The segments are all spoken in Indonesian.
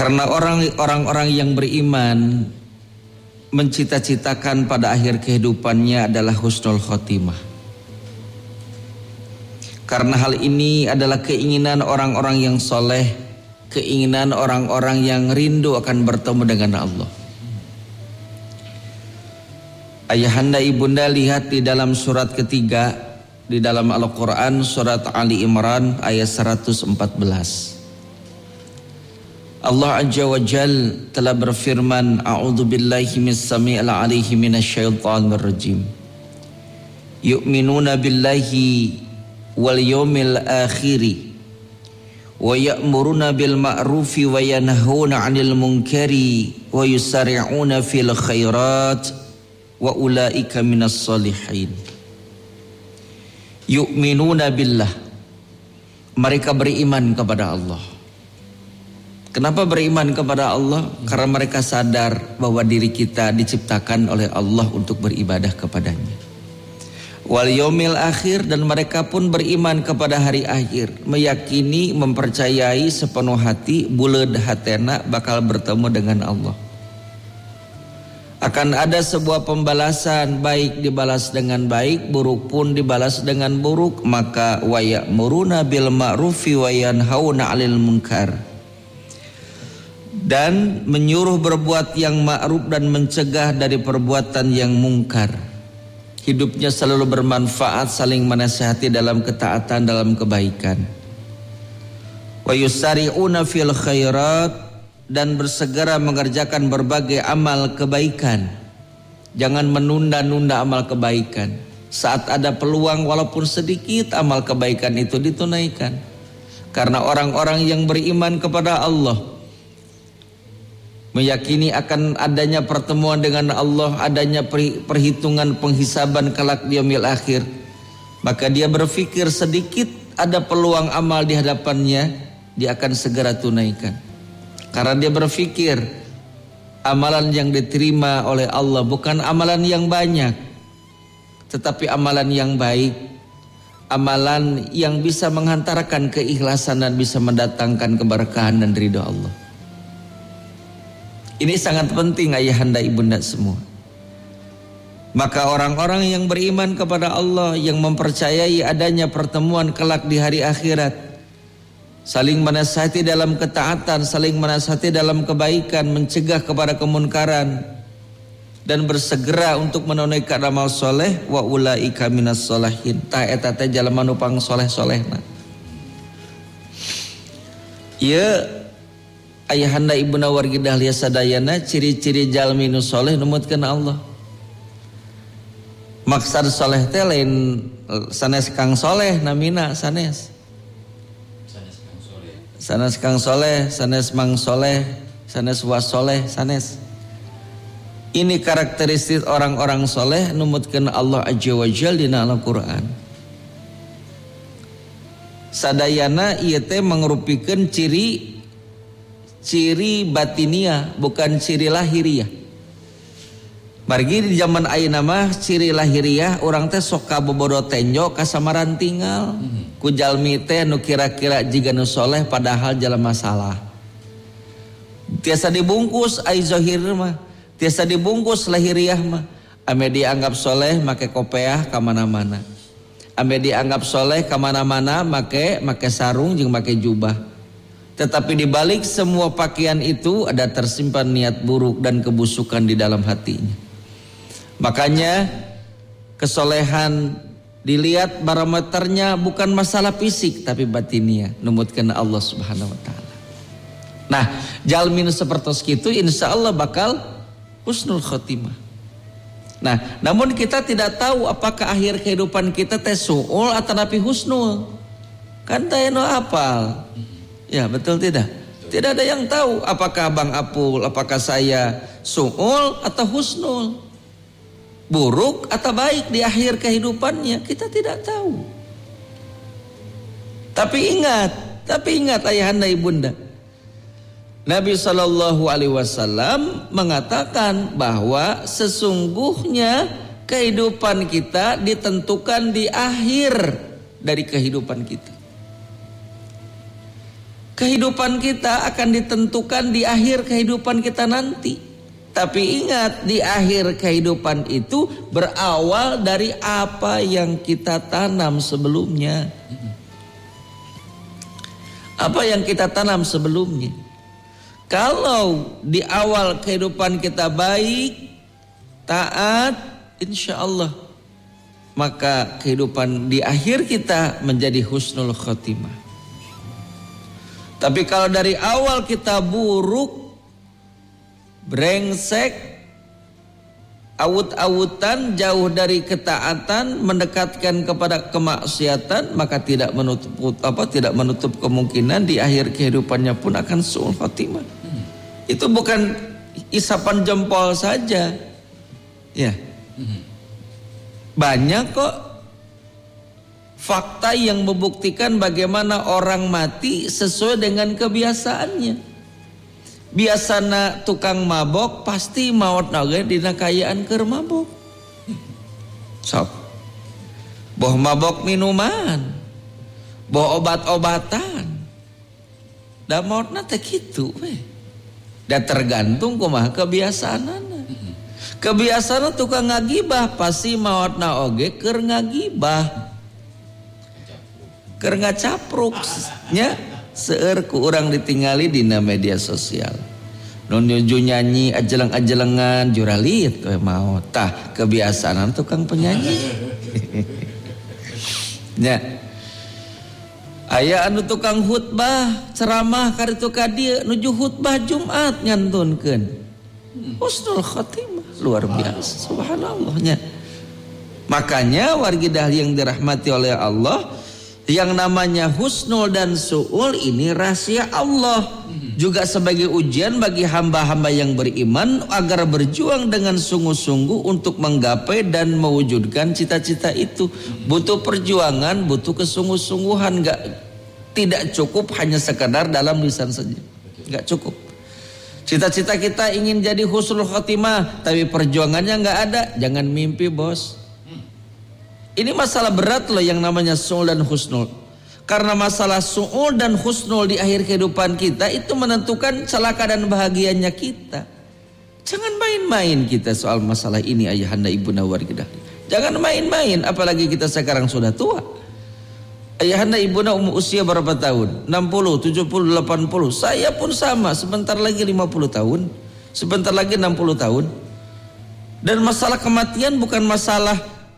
Karena orang-orang yang beriman mencita-citakan pada akhir kehidupannya adalah husnul khotimah. Karena hal ini adalah keinginan orang-orang yang soleh, keinginan orang-orang yang rindu akan bertemu dengan Allah. Ayahanda ibunda lihat di dalam surat ketiga di dalam Al-Quran, surat Ali Imran ayat 114. Allah Azza wa Jal telah berfirman, A'udzu billahi mis-sami'il 'aliim minasyaitonir rajim. Yu'minuna billahi wal yawmil akhiri wa ya'muruna bil ma'rufi wa yanhauna 'anil munkari wa yusari'una fil khairat wa ulaika minas solihin. Yu'minuna billah, mereka beriman kepada Allah. Kenapa beriman kepada Allah? Karena mereka sadar bahwa diri kita diciptakan oleh Allah untuk beribadah kepadanya. Wal yaumil akhir, dan mereka pun beriman kepada hari akhir, meyakini, mempercayai sepenuh hati, buleud hatena bakal bertemu dengan Allah. Akan ada sebuah pembalasan, baik dibalas dengan baik, buruk pun dibalas dengan buruk. Maka wa ya'muruna bil ma'rufi wa yanhauna 'anil munkar, dan menyuruh berbuat yang ma'ruf dan mencegah dari perbuatan yang mungkar. Hidupnya selalu bermanfaat, saling menasihati dalam ketaatan, dalam kebaikan. Wa yusari'una fil khairat, dan bersegera mengerjakan berbagai amal kebaikan. Jangan menunda-nunda amal kebaikan. Saat ada peluang walaupun sedikit, amal kebaikan itu ditunaikan. Karena orang-orang yang beriman kepada Allah, meyakini akan adanya pertemuan dengan Allah, adanya perhitungan penghisaban kelak di yaumil akhir, maka dia berpikir sedikit ada peluang amal di hadapannya, dia akan segera tunaikan. Karena dia berpikir amalan yang diterima oleh Allah bukan amalan yang banyak, tetapi amalan yang baik, amalan yang bisa menghantarkan keikhlasan dan bisa mendatangkan keberkahan dan ridha Allah. Ini sangat penting ayahanda ibunda semua. Maka orang-orang yang beriman kepada Allah, yang mempercayai adanya pertemuan kelak di hari akhirat, saling menasihati dalam ketaatan, saling menasihati dalam kebaikan, mencegah kepada kemunkaran, dan bersegera untuk menunaikan amal soleh. Wa ulaika minas solihin, ta eta teh jalema nu pang soleh-solehna. Ieu ayahanda ibunda wargi dahlia sadayana ciri-ciri jalmi nu soleh numutkeun Allah. Maksud soleh teh lain sanes kang soleh namina sanes. Sanes kang soleh, sanes mang soleh, sanes was soleh, sanes. Ini karakteristik orang-orang soleh numutkeun Allah Azza wa Jalla dina Al-Qur'an. Sadayana ieu teh mangrupikeun ciri batiniah, bukan ciri lahiriah. Margi di zaman ayeuna mah ciri lahiriah urang teh sok kabobodo tenjo kasamaran tinggal. Ku jalmi teh nu kira-kira jiga nu soleh padahal jalema salah. Tiasa dibungkus ai zahir mah, tiasa dibungkus lahiriah mah. Ame dianggap soleh make kopiah ka mana-mana. Ame dianggap soleh ka mana-mana make sarung jeung make jubah. Tetapi di balik semua pakaian itu ada tersimpan niat buruk dan kebusukan di dalam hatinya. Makanya kesolehan dilihat barometernya bukan masalah fisik tapi batiniah, numutkeun Allah Subhanahu wa taala. Nah, jalmin sapertos kitu insyaallah bakal husnul khotimah. Nah, namun kita tidak tahu apakah akhir kehidupan kita teh suul atau napi husnul. Kan teh nu apal. Ya, betul tidak? Tidak ada yang tahu apakah Bang Apul, apakah saya su'ul atau husnul, buruk atau baik di akhir kehidupannya, kita tidak tahu. Tapi ingat ayahanda ibunda, Nabi SAW mengatakan bahwa sesungguhnya kehidupan kita ditentukan di akhir dari kehidupan kita. Kehidupan kita akan ditentukan di akhir kehidupan kita nanti. Tapi ingat, di akhir kehidupan itu berawal dari apa yang kita tanam sebelumnya. Apa yang kita tanam sebelumnya. Kalau di awal kehidupan kita baik, taat, insya Allah, maka kehidupan di akhir kita menjadi husnul khotimah. Tapi kalau dari awal kita buruk, brengsek, awut-awutan, jauh dari ketaatan, mendekatkan kepada kemaksiatan, maka tidak menutup kemungkinan di akhir kehidupannya pun akan su'ul khotimah. Itu bukan isapan jempol saja. Ya. Banyak kok fakta yang membuktikan bagaimana orang mati sesuai dengan kebiasaannya. Biasana tukang mabok pasti maut nage dina kayaan keur mabok. Sok. Boh mabok minuman, boh obat-obatan. Da mautna teh kitu we. Da tergantung kumaha kebiasaanana. Kebiasaan tukang ngagibah pasti mautna oge keur ngagibah. Keur ngacapruk nya seueur ku urang ditingali dina media sosial. Nu nuju nyanyi ajeleng-ajelengan juralit we maot. Tah kebiasaan tukang penyanyi. Nya. Aya anu tukang khutbah, ceramah karitu ka dieu nuju khutbah Jumat nyantunkeun. Husnul khotimah luar biasa subhanallahnya. Makanya wargi dahli yang dirahmati oleh Allah, yang namanya husnul dan su'ul ini rahasia Allah. Juga sebagai ujian bagi hamba-hamba yang beriman agar berjuang dengan sungguh-sungguh untuk menggapai dan mewujudkan cita-cita itu. Butuh perjuangan, butuh kesungguh-sungguhan. Tidak cukup hanya sekadar dalam lisan saja. Gak cukup. Cita-cita kita ingin jadi husnul khotimah, tapi perjuangannya gak ada. Jangan mimpi bos. Ini masalah berat loh yang namanya su'ul dan husnul. Karena masalah su'ul dan husnul di akhir kehidupan kita itu menentukan celaka dan bahagianya kita. Jangan main-main kita soal masalah ini ayahanda ibunda wargi dahli. Jangan main-main, apalagi kita sekarang sudah tua. Ayahanda ibunda usia berapa tahun? 60, 70, 80. Saya pun sama, sebentar lagi 50 tahun. Sebentar lagi 60 tahun. Dan masalah kematian bukan masalah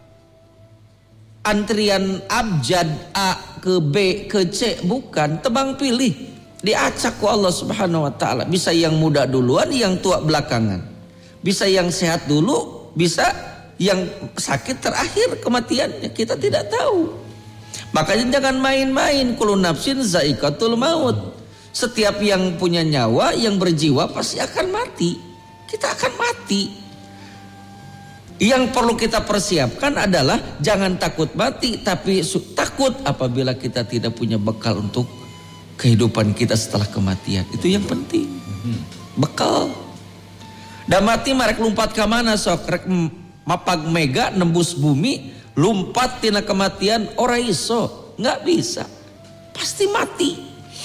antrian abjad A ke B ke C, bukan, tebang pilih, diacak ku Allah Subhanahu wa taala. Bisa yang muda duluan, yang tua belakangan. Bisa yang sehat dulu, bisa yang sakit terakhir kematiannya. Kita tidak tahu. Makanya jangan main-main, kullu nafsin za'iqatul maut. Setiap yang punya nyawa, yang berjiwa pasti akan mati. Kita akan mati. Yang perlu kita persiapkan adalah jangan takut mati, tapi takut apabila kita tidak punya bekal untuk kehidupan kita setelah kematian. Itu yang penting. Bekal. Da mati marek lompat ke mana sok, rek mapag mega nembus bumi, lompat tina kematian ora iso, enggak bisa. Pasti mati.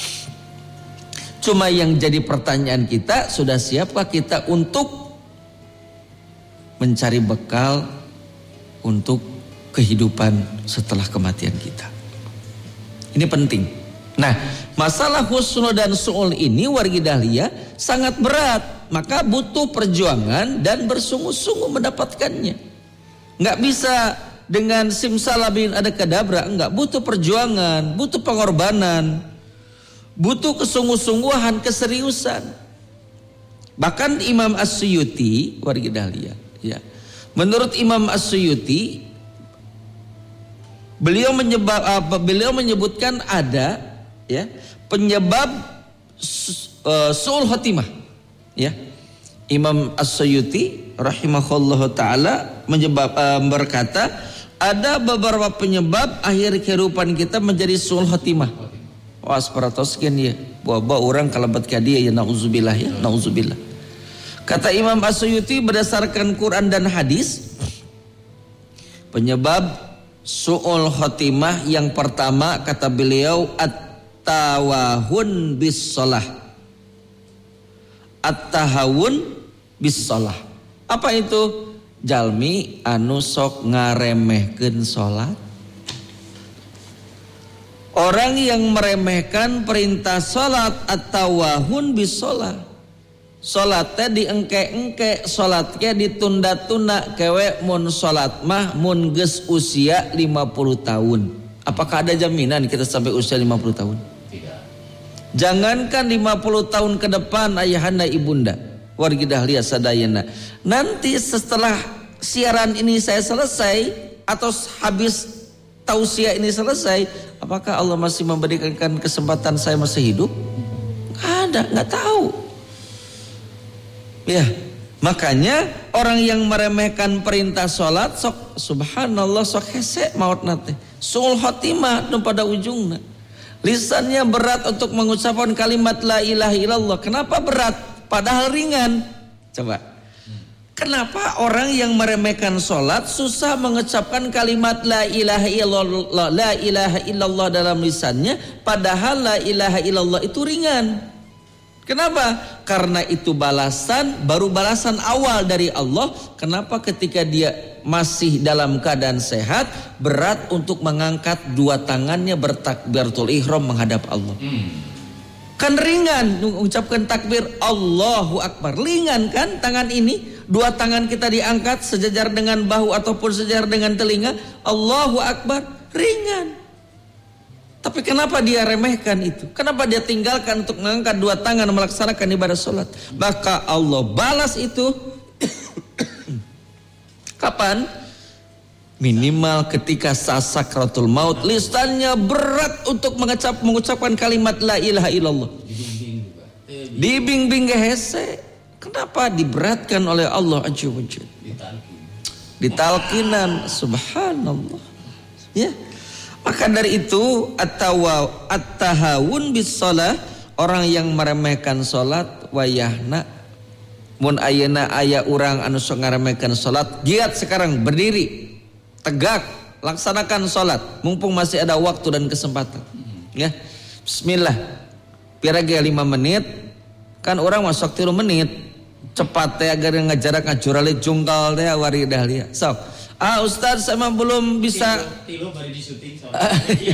Cuma yang jadi pertanyaan kita, sudah siapkah kita untuk mencari bekal untuk kehidupan setelah kematian kita. Ini penting. Nah, masalah husnul dan su'ul ini wargi dahlia sangat berat. Maka butuh perjuangan dan bersungguh-sungguh mendapatkannya. Nggak bisa dengan simsalabin ada kadabra. Enggak, butuh perjuangan, butuh pengorbanan, butuh kesungguh-sungguhan, keseriusan. Bahkan Imam As-Suyuti wargi dahlia, ya. Menurut Imam As-Suyuti, beliau menyebutkan ada ya penyebab su'ul khotimah. Ya. Imam As-Suyuti rahimahullahu taala berkata, ada beberapa penyebab akhir kehidupan kita menjadi su'ul khotimah. Wah, separatoskeun ya. Buah orang kalabat ka dia ya nauzubillah ya, nauzubillah. Kata Imam As-Suyuti berdasarkan Quran dan hadis, penyebab su'ul khotimah yang pertama kata beliau at-tawahun bis shalah. At-tahawun bis shalah. Apa itu? Jalmi anu sok ngaremehkeun salat. Orang yang meremehkan perintah salat at-tawahun bis shalah. Salatnya diengke-engke, salatnya ditunda-tunda, kewe mun salat mah mun geus usia 50 tahun. Apakah ada jaminan kita sampai usia 50 tahun? Tidak. Jangankan 50 tahun ke depan ayahanda ibunda, wargi dahlia sadayana. Nanti setelah siaran ini saya selesai atau habis tausiah ini selesai, apakah Allah masih memberikan kesempatan saya masih hidup? Nggak tahu. Ya, makanya orang yang meremehkan perintah sholat sok subhanallah sok hese maut nate suul khotimah nu pada ujungnya. Lisannya berat untuk mengucapkan kalimat la ilaha illallah. Kenapa berat? Padahal ringan. Coba. Kenapa orang yang meremehkan sholat susah mengucapkan kalimat la ilaha illallah dalam lisannya, padahal la ilaha illallah itu ringan. Kenapa? Karena itu baru balasan awal dari Allah. Kenapa ketika dia masih dalam keadaan sehat berat untuk mengangkat dua tangannya bertakbiratul ihram menghadap Allah? Kan ringan mengucapkan takbir Allahu Akbar. Ringan kan tangan ini? Dua tangan kita diangkat sejajar dengan bahu ataupun sejajar dengan telinga. Allahu Akbar. Ringan. Tapi kenapa dia remehkan itu? Kenapa dia tinggalkan untuk mengangkat dua tangan melaksanakan ibadah sholat? Maka Allah balas itu kapan? Minimal ketika sakratul maut, lisannya berat untuk mengucapkan kalimat la ilaha illallah. Dibimbing hese. Kenapa diberatkan oleh Allah azza wajalla? Ditalkinan, subhanallah. Ya. Maka dari itu at-tahawun bis shalah, orang yang meremehkan salat wayahna mun ayeuna aya urang anu sok ngaremehkeun salat, giat sekarang berdiri, tegak, laksanakan salat mumpung masih ada waktu dan kesempatan. Ya. Bismillah. Pirage 5 menit, kan orang masuk 3 menit. Cepat teh agar ngajarak ngajurale jungkal teh wari dahlia. Sok. Ustaz sama belum bisa. Tilo bari di syuting sama.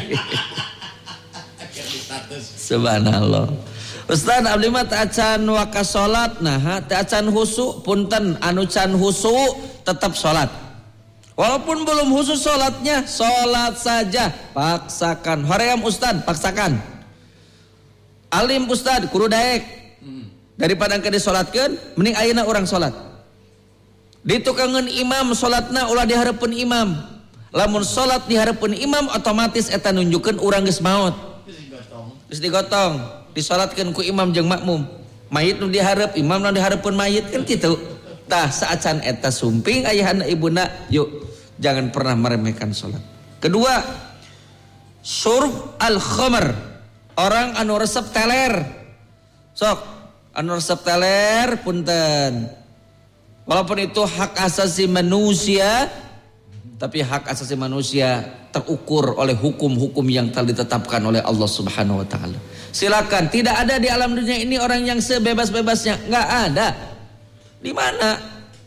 Subhanallah. Ustaz abdi mah teu acan waka salat, nah teu acan husu, punten anu can husu tetap salat. Walaupun belum husu salatnya, salat saja, paksakan. Hoream Ustaz, paksakan. Alim Ustaz, kudu daek. Daripada engke disalatkeun, mending ayeuna urang salat. Ditukangan imam salatna ulah dihareupeun imam. Lamun salat dihareupeun imam otomatis eta nunjukkeun urang geus maot. Geus digotong, disalatkeun ku imam jeung makmum. Mayit nu dihareup, imam nu dihareupeun mayit kan kitu. Tah saacan eta sumping ayahanda ibuna, yuk jangan pernah meremehkan salat. Kedua, syurb al-khamr. Orang anu resep teler. Sok, anu resep teler punten. Walaupun itu hak asasi manusia, tapi hak asasi manusia terukur oleh hukum-hukum yang telah ditetapkan oleh Allah Subhanahu wa taala. Silakan, tidak ada di alam dunia ini orang yang sebebas-bebasnya, enggak ada. Di mana?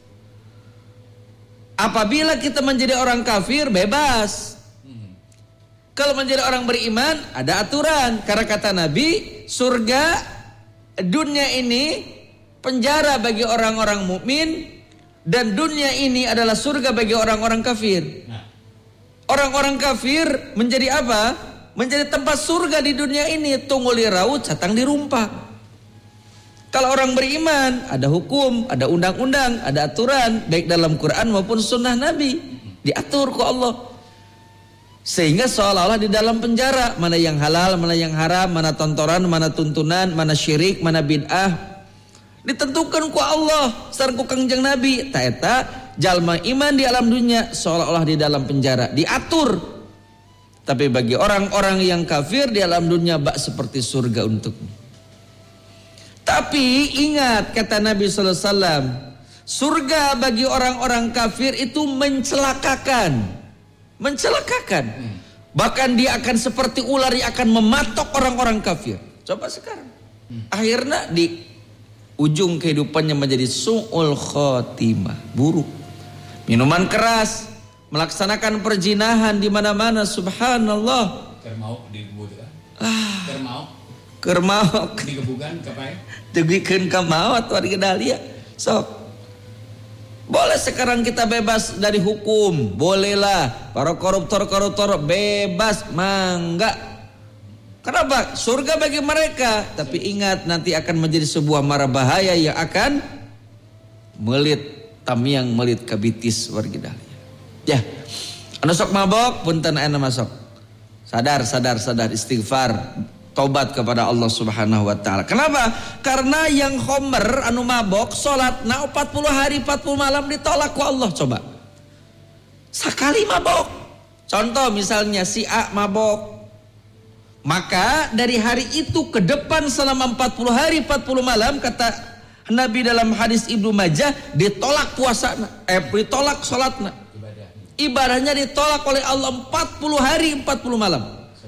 Apabila kita menjadi orang kafir bebas. Kalau menjadi orang beriman ada aturan. Karena kata Nabi, surga dunia ini penjara bagi orang-orang mukmin dan dunia ini adalah surga bagi orang-orang kafir. Orang-orang kafir menjadi apa? Menjadi tempat surga di dunia ini, tunggul raut, catang dirumpak. Kalau orang beriman ada hukum, ada undang-undang, ada aturan baik dalam Quran maupun sunnah Nabi, diatur ku Allah. Sehingga seolah-olah di dalam penjara, mana yang halal, mana yang haram, mana tontonan, mana tuntunan, mana syirik, mana bid'ah, ditentukan ku Allah sareng ku Kangjeng Nabi. Ta eta jalma iman di alam dunia seolah-olah di dalam penjara, diatur. Tapi bagi orang-orang yang kafir di alam dunia bak seperti surga untukmu. Tapi ingat kata Nabi sallallahu alaihi wasallam, surga bagi orang-orang kafir itu mencelakakan. Bahkan dia akan seperti ular yang akan mematok orang-orang kafir. Coba sekarang. Akhirnya di ujung kehidupannya menjadi su'ul khotimah, buruk. Minuman keras, melaksanakan perzinahan di mana-mana, subhanallah. Kermau di gebugan. Kermau di gebugan kapai? Tegikeun ka maot warga Dahlia. Sok. Boleh sekarang kita bebas dari hukum, bolehlah. Para koruptor bebas, mangga. Kenapa? Surga bagi mereka. Tapi ingat, nanti akan menjadi sebuah mara bahaya yang akan melit tamiang melit kabitis warga Dahlia. Ya. Anu sok mabok punten aya masuk. Sadar istighfar, tobat kepada Allah Subhanahu wa taala. Kenapa? Karena yang khomer anu mabok salatna 40 hari 40 malam ditolak ku Allah. Coba. Sekali mabok. Contoh misalnya si A mabok. Maka dari hari itu ke depan selama 40 hari 40 malam kata Nabi dalam hadis Ibnu Majah ditolak puasana, ditolak salatna. Ibadahnya ditolak oleh Allah 40 hari 40 malam.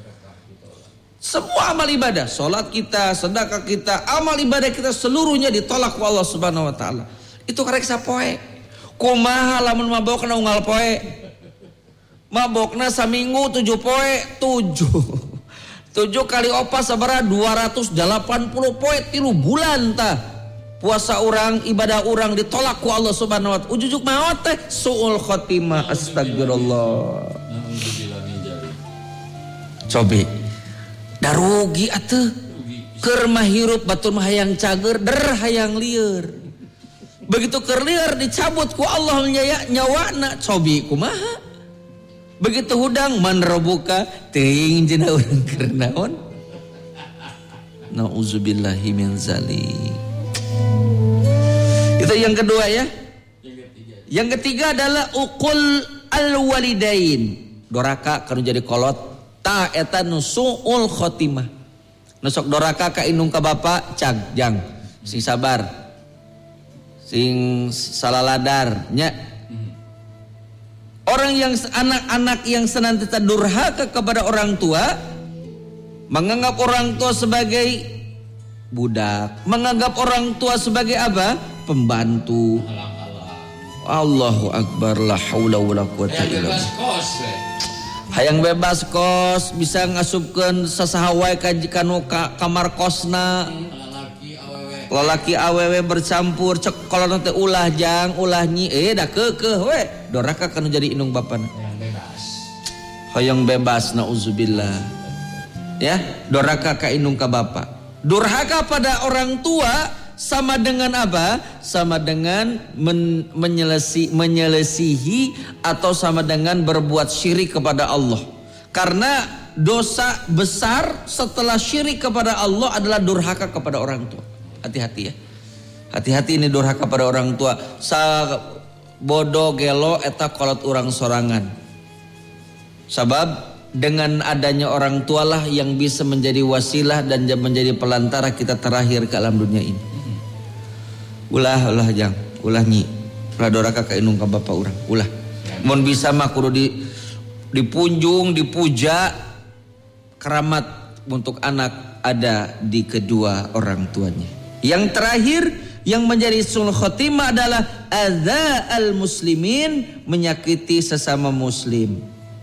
Semua amal ibadah, salat kita, sedekah kita, amal ibadah kita seluruhnya ditolak oleh Allah Subhanahu wa taala. Itu karek sapoe. Kumaha lamun mabokna unggal poe? Mabokna saminggu 7 poe, 7 kali opas sabaraha 280 poe 3 bulan tah. Puasa orang, ibadah orang ditolak ku Allah Subhanahu wa taala. Ujug maot teh suul khotimah, astagfirullah. Cobi. Da rugi atuh. Keur mah hirup batur mah hayang cager, der hayang lieur. Begitu keur lieur dicabut ku Allah nyawana, cobi kumaha? Begitu hudang man rabbuka teuing cenah urang keur naon? Nauzubillahi min zalik. Itu yang kedua ya. Yang ketiga adalah uqul al-walidain. Doraka kanu jadi kolot ta eta nu suul khotimah. Nusok doraka ka indung ka bapa cag jang. Sing sabar. Sing salaladar nya. Orang yang anak-anak yang senantiasa durhaka kepada orang tua, menganggap orang tua sebagai budak, menganggap orang tua sebagai apa? Pembantu. Allahu akbar, la haula wala quwata illa billah. Hayang bebas kos, bisa ngasupkeun sasaha wae ka kamar kosna. Lalaki awewe bercampur cek kolona teh ulah jang, ulah nyi da keukeuh we. Doraka kana jadi indung bapana. Hayang bebas nauzubillah. Ya, doraka ka indung ka bapa. Durhaka pada orang tua sama dengan apa? Sama dengan menyelesihi atau sama dengan berbuat syirik kepada Allah. Karena dosa besar setelah syirik kepada Allah adalah durhaka kepada orang tua. Hati-hati ya. Hati-hati ini durhaka pada orang tua. Sa bodoh gelo eta kolot urang sorangan. Sabab dengan adanya orang tualah yang bisa menjadi wasilah dan menjadi pelantara kita terakhir ke alam dunia ini. Ulah jang, ulah nyi. Ulah doraka ka indung ka bapa urang, ulah. Mun bisa mah kudu dipunjung, dipuja. Keramat untuk anak ada di kedua orang tuanya. Yang terakhir yang menjadi suul khotimah adalah adza al-muslimin, menyakiti sesama muslim.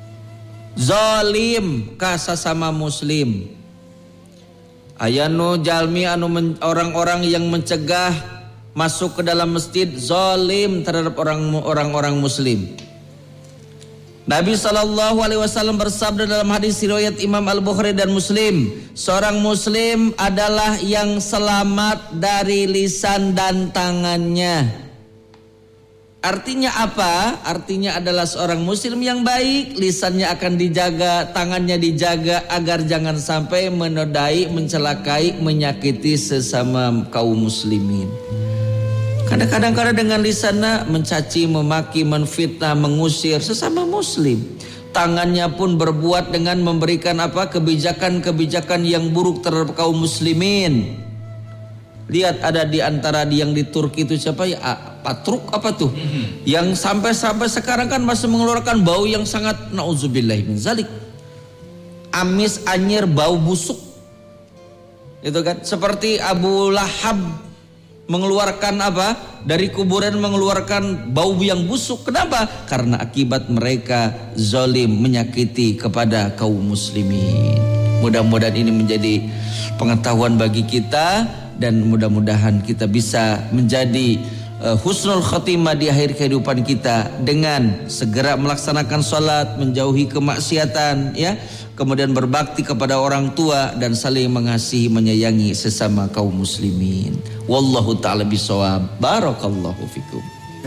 Zalim ka sesama muslim. Aya nu jalmi anu orang-orang yang mencegah masuk ke dalam masjid, zalim terhadap orang-orang muslim. Nabi SAW bersabda dalam hadis riwayat Imam Al-Bukhari dan Muslim, seorang muslim adalah yang selamat dari lisan dan tangannya. Artinya apa? Artinya adalah seorang muslim yang baik, lisannya akan dijaga, tangannya dijaga agar jangan sampai menodai, mencelakai, menyakiti sesama kaum muslimin. Kadang-kadang dengan lisannya mencaci, memaki, menfitnah, mengusir sesama muslim. Tangannya pun berbuat dengan memberikan apa? Kebijakan-kebijakan yang buruk terhadap kaum muslimin. Lihat ada di antara yang di Turki itu siapa ya? Patruk apa tuh? Yang sampai sekarang kan masih mengeluarkan bau yang sangat nauzubillahi min zalik. amis, anyir, bau busuk. Itu kan seperti Abu Lahab mengeluarkan apa? Dari kuburan mengeluarkan bau yang busuk. Kenapa? Karena akibat mereka zalim menyakiti kepada kaum muslimin. Mudah-mudahan ini menjadi pengetahuan bagi kita dan mudah-mudahan kita bisa menjadi husnul khotimah di akhir kehidupan kita dengan segera melaksanakan salat, menjauhi kemaksiatan, ya, kemudian berbakti kepada orang tua dan saling mengasihi menyayangi sesama kaum muslimin. Wallahu taala bisawab. Barakallahu fikum.